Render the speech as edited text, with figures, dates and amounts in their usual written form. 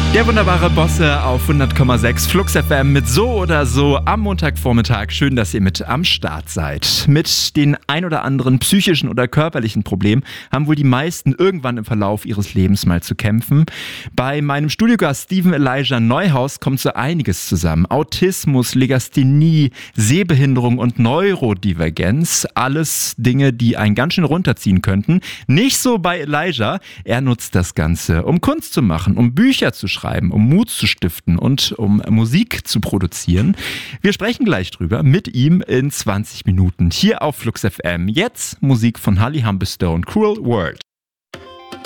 Der wunderbare Bosse auf 100,6 Flux FM mit So oder So am Montagvormittag. Schön, dass ihr mit am Start seid. Mit den ein oder anderen psychischen oder körperlichen Problemen haben wohl die meisten irgendwann im Verlauf ihres Lebens mal zu kämpfen. Bei meinem Studiogast Steven Elijah Neuhaus kommt so einiges zusammen. Autismus, Legasthenie, Sehbehinderung und Neurodivergenz. Alles Dinge, die einen ganz schön runterziehen könnten. Nicht so bei Elijah. Er nutzt das Ganze, um Kunst zu machen, um Bücher zu schreiben, um Mut zu stiften und um Musik zu produzieren. Wir sprechen gleich drüber mit ihm in 20 Minuten hier auf Flux FM. Jetzt Musik von Holly Humberstone, Cruel World.